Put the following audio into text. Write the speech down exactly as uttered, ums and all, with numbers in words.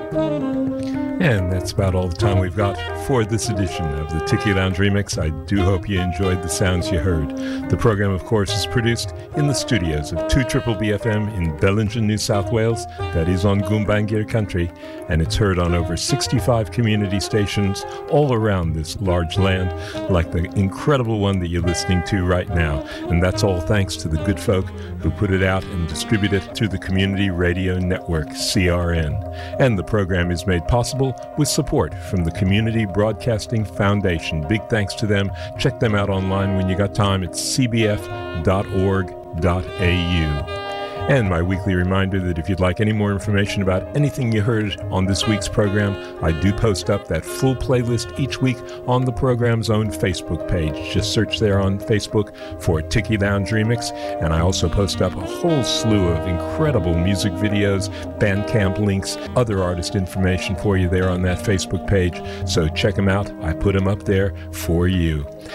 And that's about all the time we've got for this edition of the Tiki Lounge Remix. I do hope you enjoyed the sounds you heard. The program, of course, is produced in the studios of two B B F M in Bellingen, New South Wales. That is on Goombangir country, and it's heard on over sixty-five community stations all around this large land, like the incredible one that you're listening to right now. And that's all thanks to the good folk who put it out and distribute it through the Community Radio Network, C R N. And the program is made possible with support from the Community Broadcasting Foundation. Big thanks to them. Check them out online when you got time at c b f dot org dot a u. And my weekly reminder that if you'd like any more information about anything you heard on this week's program, I do post up that full playlist each week on the program's own Facebook page. Just search there on Facebook for Tiki Lounge Remix, and I also post up a whole slew of incredible music videos, Bandcamp links, other artist information for you there on that Facebook page. So check them out. I put them up there for you.